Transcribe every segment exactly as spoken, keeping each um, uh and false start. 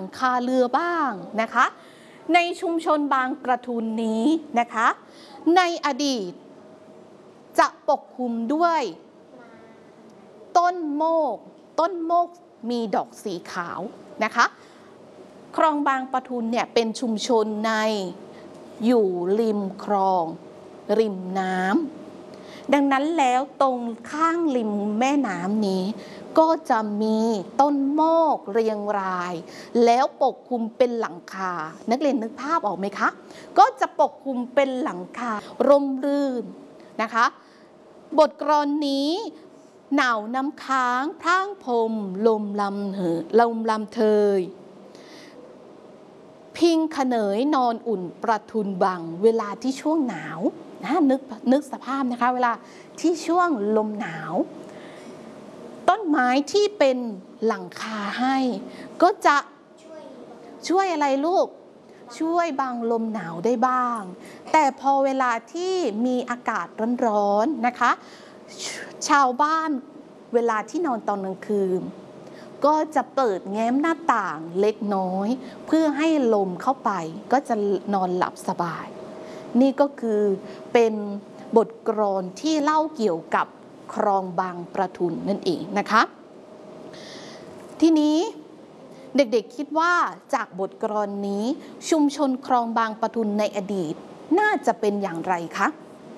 คาเรือบ้างนะคะในชุมชนบางกระทุนนี้นะคะในอดีตจะปกคลุมด้วยต้นโมกต้นโมกมีดอกสีขาวนะคะคลองบางปะทุนเนี่ยเป็นชุมชนในอยู่ริมคลองริมน้ำดังนั้นแล้วตรงข้างริมแม่น้ำนี้ก็จะมีต้นโมกเรียงรายแล้วปกคลุมเป็นหลังคานักเรียนนึกภาพออกไหมคะก็จะปกคลุมเป็นหลังคาร่มรื่นนะคะบทกลอนนี้หนาวน้ำค้างพร่างพรมลมลำเหอลมลำเทยพิงขเนยนอนอุ่นประทุนบังเวลาที่ช่วงหนาวนะนึกนึกสภาพนะคะเวลาที่ช่วงลมหนาวต้นไม้ที่เป็นหลังคาให้ก็จะช่วยอะไรลูกช่วยบังลมหนาวได้บ้างแต่พอเวลาที่มีอากาศร้อนๆนะคะชาวบ้านเวลาที่นอนตอนกลางคืนก็จะเปิดแง้มหน้าต่างเล็กน้อยเพื่อให้ลมเข้าไปก็จะนอนหลับสบายนี่ก็คือเป็นบทกลอนที่เล่าเกี่ยวกับคลองบางประทุนนั่นเองนะคะทีนี้เด็กๆคิดว่าจากบทกลอนนี้ชุมชนคลองบางประทุนในอดีตน่าจะเป็นอย่างไรคะ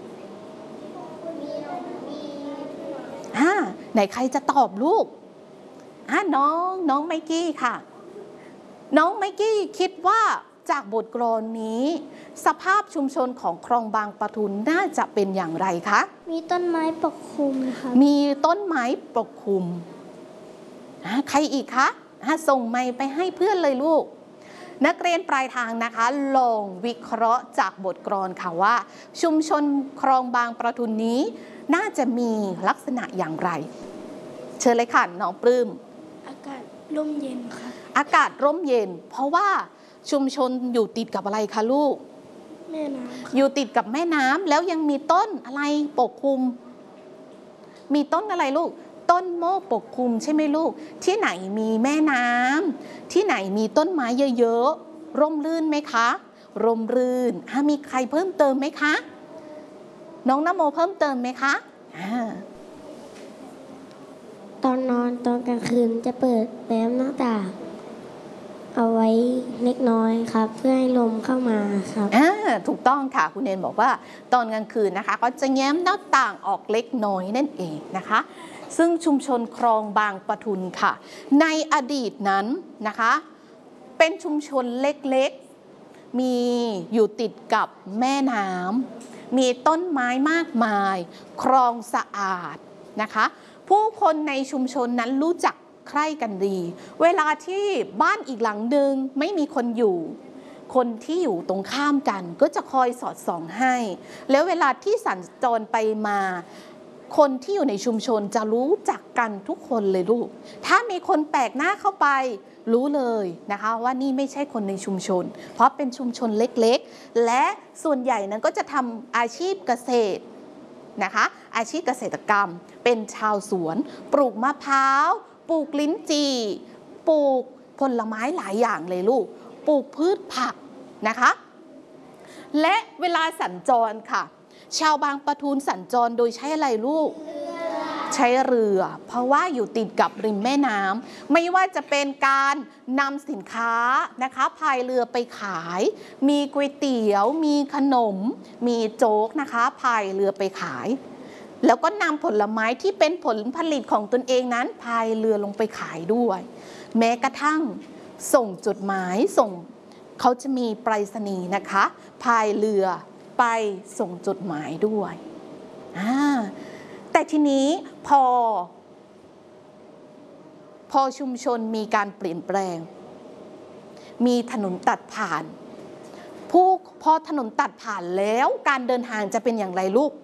อ่าไหนใครจะตอบลูกอ่าน้องน้องไมกี้ค่ะน้องไมกี้คิดว่าจากบทกลอนนี้สภาพชุมชนของคลองบางปะทุนน่าจะเป็นอย่างไรคะมีต้นไม้ปกคลุมค่ะมีต้นไม้ปกคลุมใครอีกคะส่งไมค์ไปให้เพื่อนเลยลูกนักเรียนปลายทางนะคะลองวิเคราะห์จากบทกลอนค่ะว่าชุมชนคลองบางปะทุนนี้น่าจะมีลักษณะอย่างไรเชิญเลยค่ะน้องปลื้มอากาศร่มเย็นค่ะอากาศร่มเย็นเพราะว่าชุมชนอยู่ติดกับอะไรคะลูกแม่น้ำอยู่ติดกับแม่น้ำแล้วยังมีต้นอะไรปกคลุมมีต้นอะไรลูกต้นโมกปกคลุมใช่ไหมลูกที่ไหนมีแม่น้ำที่ไหนมีต้นไม้เยอะๆร่มรื่นไหมคะร่มรื่นมีใครเพิ่มเติมไหมคะน้องนโมเพิ่มเติมไหมคะตอนนอนตอนกลางคืนจะเปิดแง้มหน้าต่างเอาไว้เล็กน้อยครับเพื่อให้ลมเข้ามาครับอ่าถูกต้องค่ะคุณเนนบอกว่าตอนกลางคืนนะคะก็จะแง้มหน้าต่างออกเล็กน้อยนั่นเองนะคะซึ่งชุมชนคลองบางปะทุนค่ะในอดีตนั้นนะคะเป็นชุมชนเล็กๆมีอยู่ติดกับแม่น้ำมีต้นไม้มากมายคลองสะอาดนะคะผู้คนในชุมชนนั้นรู้จักใคร่กันดีเวลาที่บ้านอีกหลังหนึ่งไม่มีคนอยู่คนที่อยู่ตรงข้ามกันก็จะคอยสอดส่องให้แล้วเวลาที่สัญจรไปมาคนที่อยู่ในชุมชนจะรู้จักกันทุกคนเลยลูกถ้ามีคนแปลกหน้าเข้าไปรู้เลยนะคะว่านี่ไม่ใช่คนในชุมชนเพราะเป็นชุมชนเล็กๆและส่วนใหญ่นั้นก็จะทำอาชีพเกษตรนะคะอาชีพเกษตรกรรมเป็นชาวสวนปลูกมะพร้าวปลูกลิ้นจี่ปลูกผลไม้หลายอย่างเลยลูกปลูกพืชผักนะคะและเวลาสัญจรค่ะชาวบางปะทุนสัญจรโดยใช้อะไรลูกใช้เรือเพราะว่าอยู่ติดกับริมแม่น้ำไม่ว่าจะเป็นการนำสินค้านะคะพายเรือไปขายมีก๋วยเตี๋ยวมีขนมมีโจ๊กนะคะพายเรือไปขายแล้วก็นำผลไม้ที่เป็นผลผลิตของตนเองนั้นพายเรือลงไปขายด้วยแม้กระทั่งส่งจดหมายส่งเขาจะมีไปรษณีย์นะคะพายเรือไปส่งจดหมายด้วยแต่ทีนี้พอพอชุมชนมีการเปลี่ยนแปลงมีถนนตัดผ่านผู้พอถนนตัดผ่านแล้วการเดินทางจะเป็นอย่างไรลูก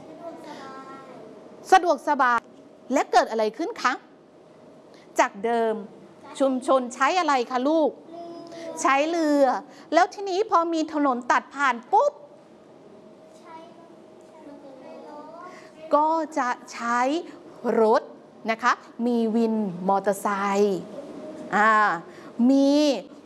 สะดวกสบายและเกิดอะไรขึ้นคะจากเดิมชุมชนใช้อะไรคะลูกใช้เรือแล้วทีนี้พอมีถนนตัดผ่านปุ๊บก็จะใช้รถนะคะมีวินมอเตอร์ไซค์อ่ามี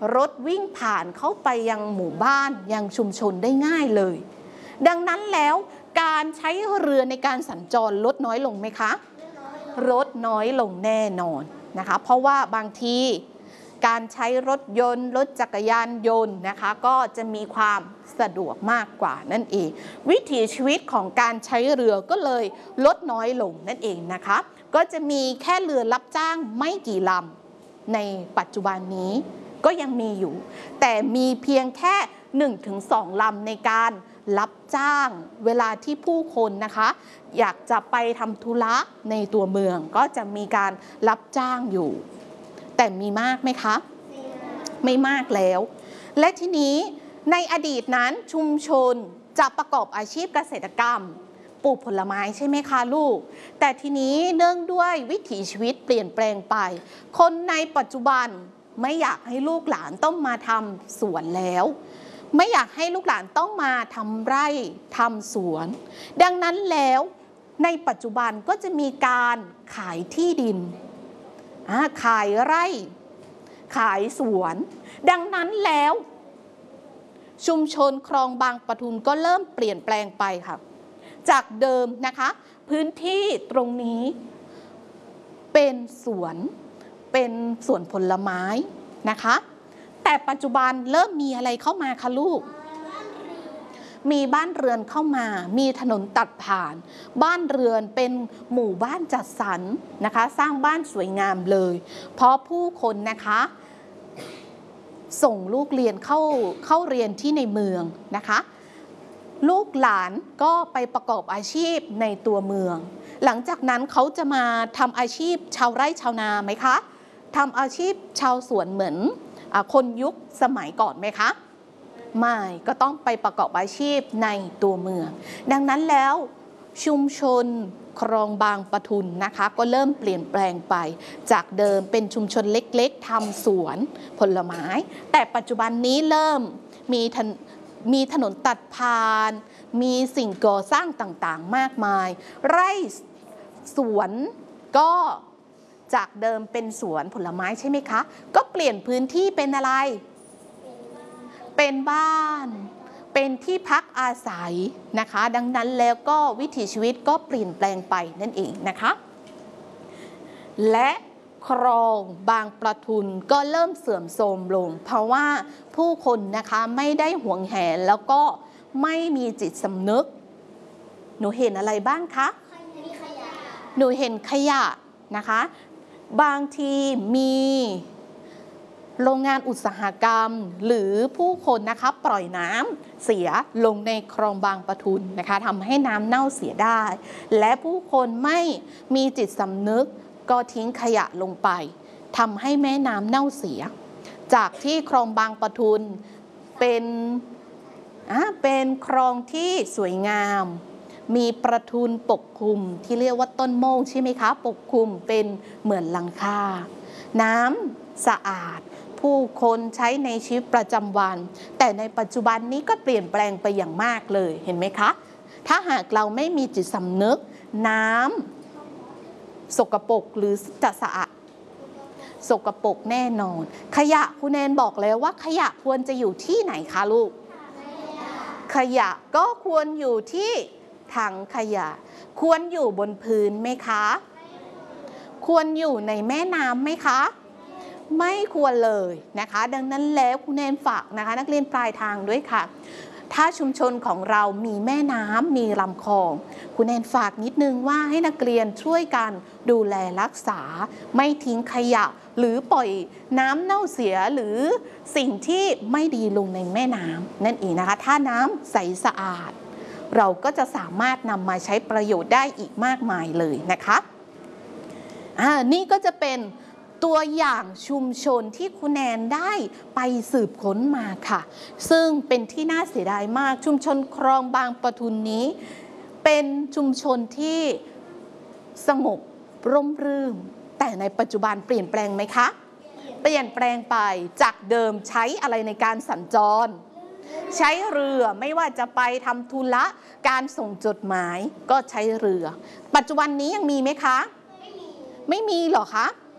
รถวิ่งผ่านเข้าไปยังหมู่บ้านยังชุมชนได้ง่ายเลยดังนั้นแล้วการใช้เรือในการสัญจรลดน้อยลงไหมคะลดน้อยลงแน่นอนนะคะเพราะว่าบางทีการใช้รถยนต์รถจักรยานยนต์นะคะก็จะมีความสะดวกมากกว่านั่นเองวิถีชีวิตของการใช้เรือก็เลยลดน้อยลงนั่นเองนะคะก็จะมีแค่เรือรับจ้างไม่กี่ลำในปัจจุบันนี้ก็ยังมีอยู่แต่มีเพียงแค่ หนึ่งถึงสอง ลำในการรับจ้างเวลาที่ผู้คนนะคะอยากจะไปทำธุระในตัวเมืองก็จะมีการรับจ้างอยู่แต่มีมากไหมคะไม่มากแล้วและทีนี้ในอดีตนั้นชุมชนจะประกอบอาชีพเกษตรกรรมปลูกผลไม้ใช่ไหมคะลูกแต่ทีนี้เนื่องด้วยวิถีชีวิตเปลี่ยนแปลงไปคนในปัจจุบันไม่อยากให้ลูกหลานต้องมาทำสวนแล้วไม่อยากให้ลูกหลานต้องมาทำไร่ทำสวนดังนั้นแล้วในปัจจุบันก็จะมีการขายที่ดินขายไร่ขายสวนดังนั้นแล้วชุมชนคลองบางปะทุนก็เริ่มเปลี่ยนแปลงไปค่ะจากเดิมนะคะพื้นที่ตรงนี้เป็นสวนเป็นสวนผลไม้นะคะแต่ปัจจุบันเริ่มมีอะไรเข้ามาคะลูกมีบ้านเรือนเข้ามามีถนนตัดผ่านบ้านเรือนเป็นหมู่บ้านจัดสรรนะคะสร้างบ้านสวยงามเลยเพราะผู้คนนะคะส่งลูกเรียนเข้าเข้าเรียนที่ในเมืองนะคะลูกหลานก็ไปประกอบอาชีพในตัวเมืองหลังจากนั้นเขาจะมาทำอาชีพชาวไร่ชาวนาไหมคะทำอาชีพชาวสวนเหมือนคนยุคสมัยก่อนไหมคะไม่ก็ต้องไปประกอบอาชีพในตัวเมืองดังนั้นแล้วชุมชนคลองบางปะทุนนะคะก็เริ่มเปลี่ยนแปลงไปจากเดิมเป็นชุมชนเล็กๆทำสวนผลไม้แต่ปัจจุบันนี้เริ่มมีถนนมีถนนตัดผ่านมีสิ่งก่อสร้างต่างๆมากมายไร่สวนก็จากเดิมเป็นสวนผลไม้ใช่ไหมคะก็เปลี่ยนพื้นที่เป็นอะไรเป็นบ้านเป็นที่พักอาศัยนะคะดังนั้นแล้วก็วิถีชีวิตก็เปลี่ยนแปลงไปนั่นเองนะคะและคลองบางปะทุนก็เริ่มเสื่อมโทรมลงเพราะว่าผู้คนนะคะไม่ได้หวงแหนแล้วก็ไม่มีจิตสำนึกหนูเห็นอะไรบ้างคะหนูเห็นขยะนะคะบางทีมีโรงงานอุตสาหกรรมหรือผู้คนนะคะปล่อยน้ำเสียลงในคลองบางปะทุนนะคะทำให้น้ำเน่าเสียได้และผู้คนไม่มีจิตสำนึกก็ทิ้งขยะลงไปทำให้แม่น้ำเน่าเสียจากที่คลองบางปะทุนเป็นอ่ะเป็นคลองที่สวยงามมีประทุนปกคลุมที่เรียกว่าต้นโมกใช่ไหมคะปกคลุมเป็นเหมือนหลังคาน้ำสะอาดผู้คนใช้ในชีวิตประจำวันแต่ในปัจจุบันนี้ก็เปลี่ยนแปลงไปอย่างมากเลยเห็นไหมคะถ้าหากเราไม่มีจิตสำนึกน้ำสกปรกหรือจะสะอาดสกปรกแน่นอนขยะคุณแนนบอกแล้วว่าขยะควรจะอยู่ที่ไหนคะลูกขยะก็ควรอยู่ที่ถังขยะควรอยู่บนพื้นไหมคะควรอยู่ในแม่น้ำไหมคะไม่ควรเลยนะคะดังนั้นแล้วคุณแนนฝากนะคะนักเรียนปลายทางด้วยค่ะถ้าชุมชนของเรามีแม่น้ำมีลำคลองคุณแนนฝากนิดนึงว่าให้นักเรียนช่วยกันดูแลรักษาไม่ทิ้งขยะหรือปล่อยน้ำเน่าเสียหรือสิ่งที่ไม่ดีลงในแม่น้ำนั่นเองนะคะถ้าน้ำใสสะอาดเราก็จะสามารถนำมาใช้ประโยชน์ได้อีกมากมายเลยนะคะอ่านี่ก็จะเป็นตัวอย่างชุมชนที่คุณแนนได้ไปสืบค้นมาค่ะซึ่งเป็นที่น่าเสียดายมากชุมชนคลองบางปะทุนนี้เป็นชุมชนที่สงบร่มรื่นแต่ในปัจจุบันเปลี่ยนแปลงไหมคะเปลี่ยนแปลงไปจากเดิมใช้อะไรในการสัญจรใช้เรือไม่ว่าจะไปทำธุระการส่งจดหมายก็ใช้เรือปัจจุบันนี้ยังมีไหมคะไม่มีไม่มีหรอคะ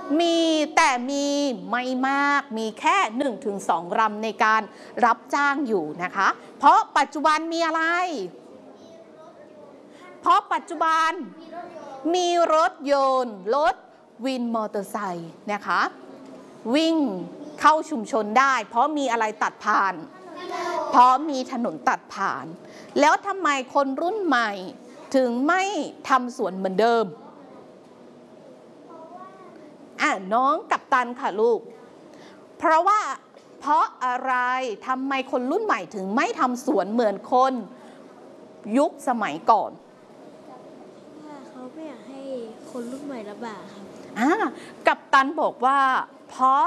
มีแต่มีไม่มากมีแค่ หนึ่งถึงสอง ลำในการรับจ้างอยู่นะคะเพราะปัจจุบันมีอะไรเพราะปัจจุบันมีรถยนต์รถวินมอเตอร์ไซค์นะคะวิ่งเข้าชุมชนได้เพราะมีอะไรตัดผ่านเพราะมีถนนตัดผ่านแล้วทำไมคนรุ่นใหม่ถึงไม่ทำสวนเหมือนเดิมอ่ะน้องกัปตันค่ะลูกเพราะว่าเพราะอะไรทำไมคนรุ่นใหม่ถึงไม่ทำสวนเหมือนคนยุคสมัยก่อนว่าเขาไม่อยากให้คนรุ่นใหม่ลำบากครับอ่ะกัปตันบอกว่าเพราะ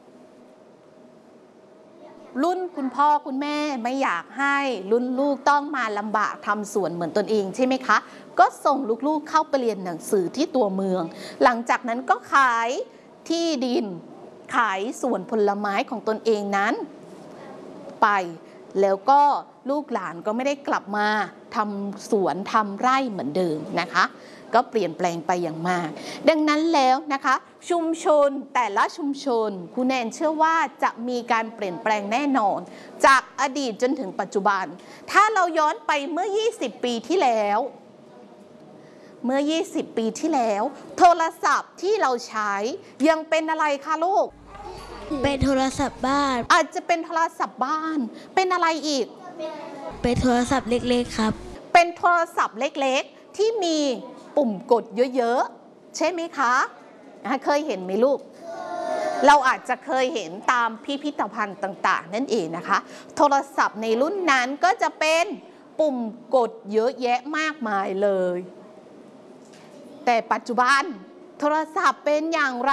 รุ่นคุณพ่อคุณแม่ไม่อยากให้รุ่นลูกต้องมาลำบากทำสวนเหมือนตนเองใช่ไหมคะก็ส่งลูกๆเข้าไปเรียนหนังสือที่ตัวเมืองหลังจากนั้นก็ขายที่ดินขายสวนผลไม้ของตนเองนั้นไปแล้วก็ลูกหลานก็ไม่ได้กลับมาทำสวนทำไร่เหมือนเดิมนะคะก็เปลี่ยนแปลงไปอย่างมากดังนั้นแล้วนะคะชุมชนแต่ละชุมชนครูแนนเชื่อว่าจะมีการเปลี่ยนแปลงแน่นอนจากอดีตจนถึงปัจจุบันถ้าเราย้อนไปเมื่อยี่สิบปีที่แล้วเมื่อยี่สิบปีที่แล้วโทรศัพท์ที่เราใช้ยังเป็นอะไรคะลูกเป็นโทรศัพท์บ้านอาจจะเป็นโทรศัพท์บ้านเป็นอะไรอีกเป็นโทรศัพท์เล็กๆครับเป็นโทรศัพท์เล็กๆที่มีปุ่มกดเยอะๆใช่ไหมคะเคยเห็นไหมลูกเราอาจจะเคยเห็นตามพิพิธภัณฑ์ต่างๆนั่นเองนะคะโทรศัพท์ในรุ่นนั้นก็จะเป็นปุ่มกดเยอะแยะมากมายเลยแต่ปัจจุบันโทรศัพท์เป็นอย่างไร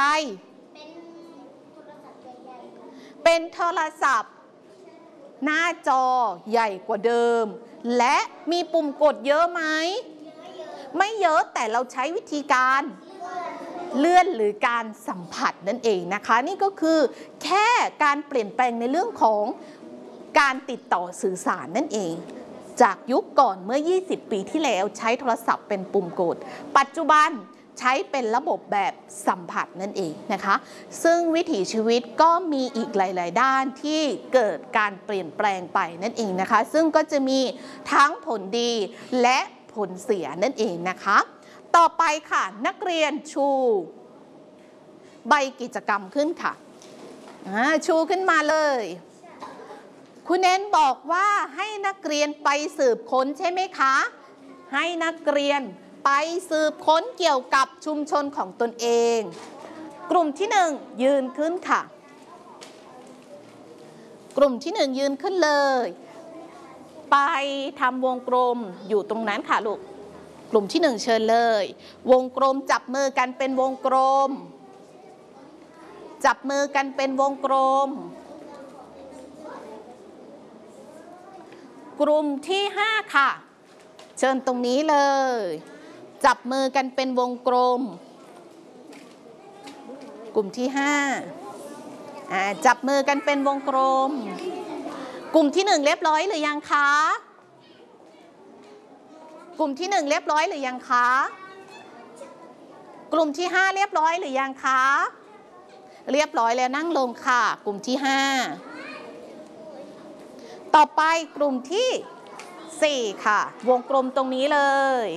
เป็นโทรศัพท์หน้าจอใหญ่กว่าเดิมและมีปุ่มกดเยอะไหมไม่เยอะแต่เราใช้วิธีการเลื่อนหรือการสัมผัสนั่นเองนะคะนี่ก็คือแค่การเปลี่ยนแปลงในเรื่องของการติดต่อสื่อสารนั่นเองจากยุคก่อนเมื่อยี่สิบปีที่แล้วใช้โทรศัพท์เป็นปุ่มกดปัจจุบันใช้เป็นระบบแบบสัมผัสนั่นเองนะคะซึ่งวิถีชีวิตก็มีอีกหลายๆด้านที่เกิดการเปลี่ยนแปลงไปนั่นเองนะคะซึ่งก็จะมีทั้งผลดีและผลเสียนั่นเองนะคะต่อไปค่ะนักเรียนชูใบกิจกรรมขึ้นค่ะชูขึ้นมาเลยคุณเน้นบอกว่าให้นักเรียนไปสืบค้นใช่ไหมคะให้นักเรียนไปสืบค้นเกี่ยวกับชุมชนของตนเองกลุ่มที่หนึ่งยืนขึ้นค่ะกลุ่มที่หนึ่งยืนขึ้นเลยไปทำวงกลมอยู่ตรงนั้นค่ะลูกกลุ่มที่หนึ่งเชิญเลยวงกลมจับมือกันเป็นวงกลมจับมือกันเป็นวงกลมกลุ่มที่ห้าค่ะเชิญตรงนี้เลยจับมือกันเป็นวงกลมกลุ่มที่ห้าอ่าจับมือกันเป็นวงกลมกลุ่มที่หนึ่งเรียบร้อยหรือยังคะกลุ่มที่หนึ่งเรียบร้อยหรือยังคะกลุ่มที่ห้าเรียบร้อยหรือยังคะเรียบร้อยแล้วนั่งลงค่ะกลุ่มที่ห้าต่อไปกลุ่มที่สี่ค่ะวงกลมตรงนี้เลย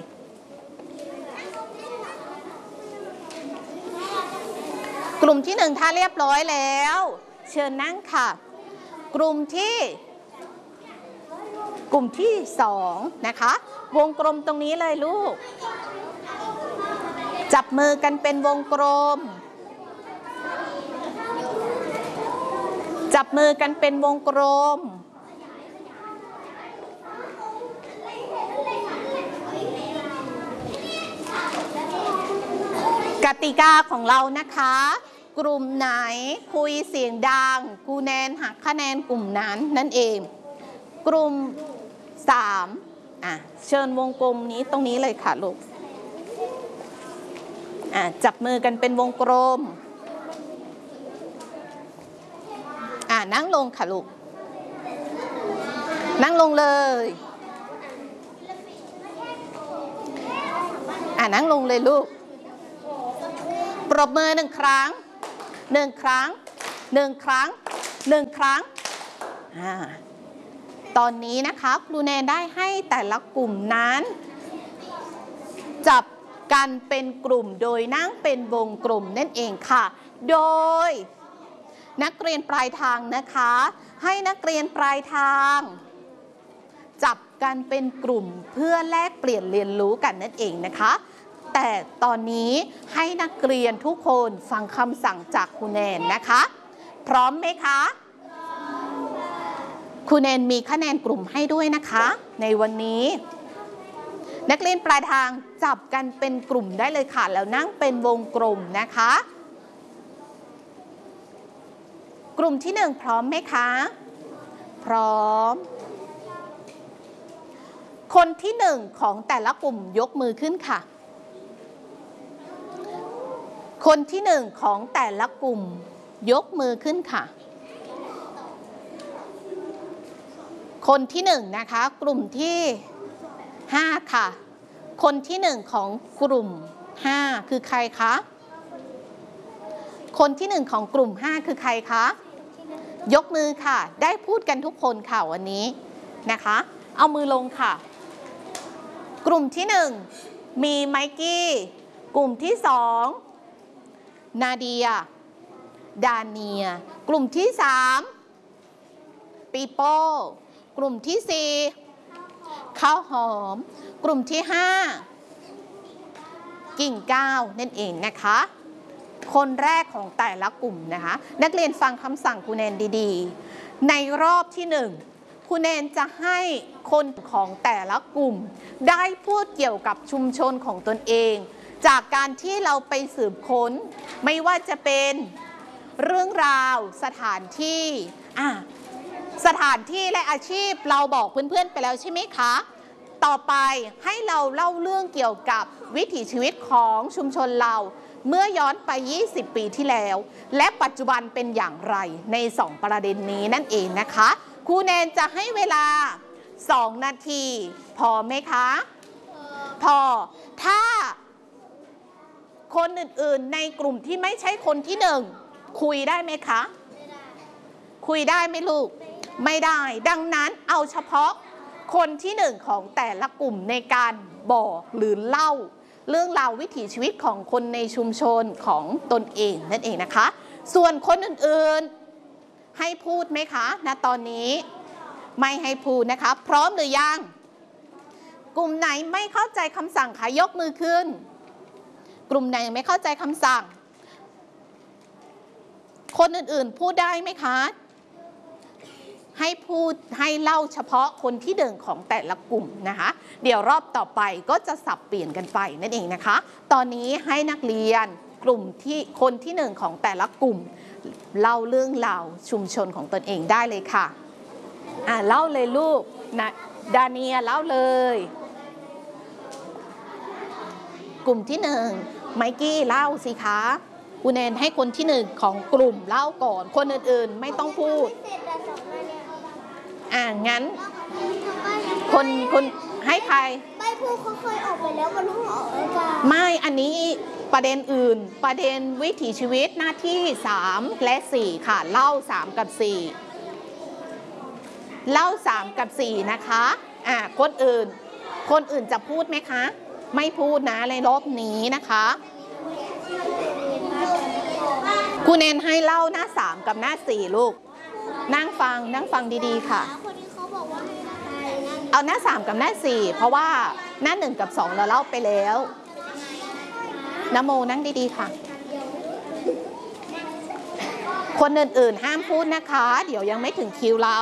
กลุ่มที่หนึ่งถ้าเรียบร้อยแล้วเชิญนั่งค่ะกลุ่มที่กลุ่มที่สองนะคะวงกลมตรงนี้เลยลูกจับมือกันเป็นวงกลมจับมือกันเป็นวงกลมกติกาของเรานะคะกลุ่มไหนคุยเสียงดังครูแนนหักคะแนนกลุ่มนั้นนั่นเองกลุ่มสามอ่ะเชิญวงกลมนี้ตรงนี้เลยค่ะลูกอ่ะจับมือกันเป็นวงกลมอ่ะนั่งลงค่ะลูกนั่งลงเลยอ่ะนั่งลงเลยลูกปรบมือหนึ่งครั้งหนึ่งครั้งหนึ่งครั้งหนึ่งครั้งอ่าตอนนี้นะคะครูแนนได้ให้แต่ละกลุ่มนั้นจับกันเป็นกลุ่มโดยนั่งเป็นวงกลมนั่นเองค่ะโดยนักเรียนปลายทางนะคะให้นักเรียนปลายทางจับกันเป็นกลุ่มเพื่อแลกเปลี่ยนเรียนรู้กันนั่นเองนะคะแต่ตอนนี้ให้นักเรียนทุกคนฟังคำสั่งจากครูแนนนะคะพร้อมไหมคะครูแนนมีคะแนนกลุ่มให้ด้วยนะคะในวันนี้นักเรียนปลายทางจับกันเป็นกลุ่มได้เลยค่ะแล้วนั่งเป็นวงกลมนะคะกลุ่มที่หนึ่งพร้อมไหมคะพร้อมคนที่หนึ่งของแต่ละกลุ่มยกมือขึ้นค่ะคนที่หนึ่งของแต่ละกลุ่มยกมือขึ้นค่ะคนที่หนึ่งนะคะกลุ่มที่ห้าค่ะคนที่หนึ่งของกลุ่มห้าคือใครคะคนที่หนึ่งของกลุ่มห้าคือใครคะยกมือค่ะได้พูดกันทุกคนค่ะวันนี้นะคะเอามือลงค่ะกลุ่มที่หนึ่งมีไมกี้กลุ่มที่สองนาเดียดาเนียกลุ่มที่สามปีโป้กลุ่มที่สี่ข้าวหอมกลุ่มที่ห้ากิ่งก้าวนั่นเองนะคะคนแรกของแต่ละกลุ่มนะคะนักเรียนฟังคำสั่งครูแนนดีๆในรอบที่หนึ่งครูแนนจะให้คนของแต่ละกลุ่มได้พูดเกี่ยวกับชุมชนของตนเองจากการที่เราไปสืบค้นไม่ว่าจะเป็นเรื่องราวสถานที่อ่ะสถานที่และอาชีพเราบอกเพื่อนๆไปแล้วใช่ไหมคะต่อไปให้เราเล่าเรื่องเกี่ยวกับวิถีชีวิตของชุมชนเราเมื่อย้อนไปยี่สิบปีที่แล้วและปัจจุบันเป็นอย่างไรในสองประเด็นนี้นั่นเองนะคะครูแนนจะให้เวลาสองนาทีพอไหมคะพอถ้าคนอื่นๆในกลุ่มที่ไม่ใช่คนที่หนึ่งคุยได้ไหมคะคุยได้ไหมลูกไม่ได้ดังนั้นเอาเฉพาะคนที่หนึ่งของแต่ละกลุ่มในการบอกหรือเล่าเรื่องราววิถีชีวิตของคนในชุมชนของตนเองนั่นเองนะคะส่วนคนอื่นๆให้พูดไหมคะณตอนนี้ไม่ให้พูดนะคะพร้อมหรือยังกลุ่มไหนไม่เข้าใจคำสั่งคะยกมือขึ้นกลุ่มไหนไม่เข้าใจคำสั่งคนอื่นๆพูดได้ไหมคะให้พูดให้เล่าเฉพาะคนที่หนึ่งของแต่ละกลุ่มนะคะเดี๋ยวรอบต่อไปก็จะสับเปลี่ยนกันไปนั่นเองนะคะตอนนี้ให้นักเรียนกลุ่มที่คนที่หนึ่งของแต่ละกลุ่มเล่าเรื่องราวชุมชนของตนเองได้เลยค่ะอ่าเล่าเลยลูกนะดาเนียเล่าเลยกลุ่มที่หนึ่งไมกี้เล่าสิคะครูแนนให้คนที่หนึ่งของกลุ่มเล่าก่อนคนอื่นๆไม่ต้องพูดอ่างั้นคนคนให้ใครไม่พูดเขาเคยออกไปแล้วมันต้องออกอากาศไม่อันนี้ประเด็นอื่นประเด็นวิถีชีวิตหน้าที่สามและสี่ค่ะเล่าสามกับสี่เล่าสามกับสี่นะคะอ่าคนอื่นคนอื่นจะพูดไหมคะไม่พูดนะในรอบนี้นะคะครูเนนให้เล่าหน้าสามกับหน้าสี่ลูกนั่งฟังนั่งฟังดีๆค่ะเอาหน้าสามกับหน้าสี่เพราะว่าหน้าหนึ่งกับสองเราเล่าไปแล้วนะโมนั่งดีๆค่ะคนอื่นๆห้ามพูดนะคะเดี๋ยวยังไม่ถึงคิวเรา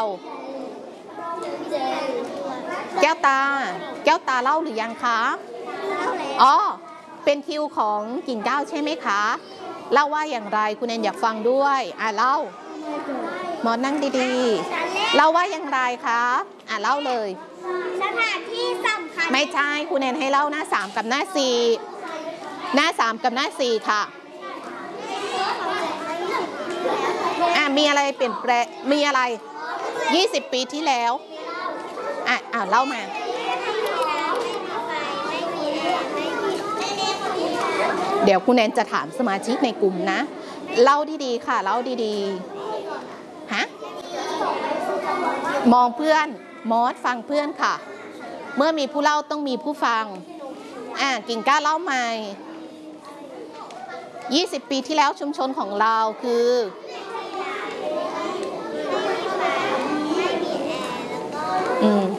แก้วตาแก้วตาเล่าหรือยังคะอ๋อเป็นคิวของกิ่งก้าวใช่ไหมคะเล่าว่าอย่างไรคุณเนนอยากฟังด้วยอ่ะเล่าหมอนั่งดีๆเล่าว่าอย่างไรคะอ่ะเล่าเลยสถานที่สำคัญไม่ใช่คุณเนนให้เล่าหน้าสามกับหน้าสี่หน้าสามกับหน้าสี่ค่ะอ่ะมีอะไรเปลี่ยนแปลงมีอะไรยี่สิบปีที่แล้วอ่ะอ่ะเล่ามาเดี๋ยวคุณแนนจะถามสมาชิกในกลุ่มนะเล่าดีๆค่ะเล่าดีๆฮะมองเพื่อนมอสฟังเพื่อนค่ะเมื่อมีผู้เล่าต้องมีผู้ฟังอ่ะกิ่งก้าเล่าใหม่ยี่สิบปีที่แล้วชุมชนของเราคืออืม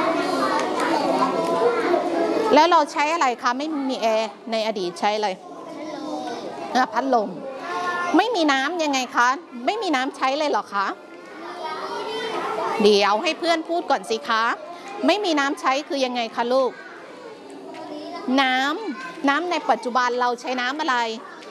แล้วเราใช้อะไรคะไม่มีแอร์ในอดีตใช้อะไรพัดลมไม่มีน้ำยังไงคะไม่มีน้ำใช้เลยเหรอคะเดี๋ยวให้เพื่อนพูดก่อนสิคะไม่มีน้ำใช้คือยังไงคะลูกน้ำน้ำในปัจจุบันเราใช้น้ำอะไร